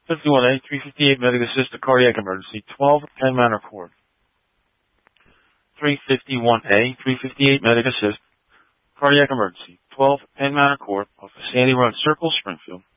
51A, 358 medic assist to cardiac emergency, 12 Penn Manor Court. 351A, 358 medic assist, cardiac emergency, 12 Penn Manor Court off of Sandy Run Circle, Springfield.